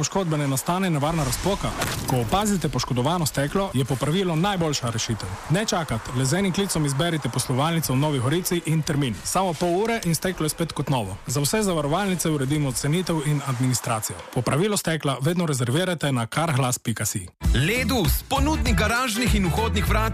poškodbe ne nastane nevarna razpoka? Ko opazite poškodovano steklo, je popravilo najboljša rešitev. Ne čakati, le z enim klicom izberite poslovalnico v Novi Gorici in termin. Samo pol ure in steklo je spet kot novo. Za vse zavarovalnice uredimo cenitev in administracijo. Popravilo stekla vedno rezervirajte na carglass.si. Ledus, ponudnik garažnih in vhodnih vrat